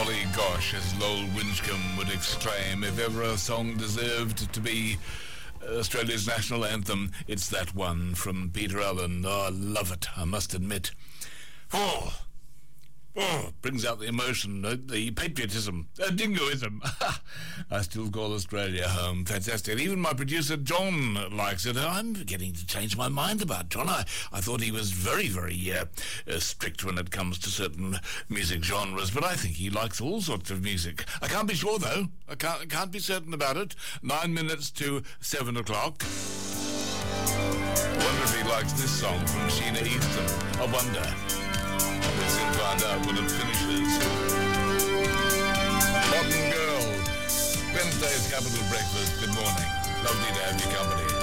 Golly gosh, as Lowell Winchcombe would exclaim, if ever a song deserved to be Australia's national anthem, it's that one from Peter Allen. Oh, I love it, I must admit. Brings out the emotion, the patriotism, dingoism. I still call Australia home. Fantastic. Even my producer John likes it. I'm beginning to change my mind about John. I thought he was very, very strict when it comes to certain music genres, but I think he likes all sorts of music. I can't be sure, though. I can't be certain about it. 9 minutes to 7 o'clock. I wonder if he likes this song from Sheena Easton. I wonder. We'll soon find out when it finishes. Modern Girl, Wednesday's Capital Breakfast. Good morning. Lovely to have your company.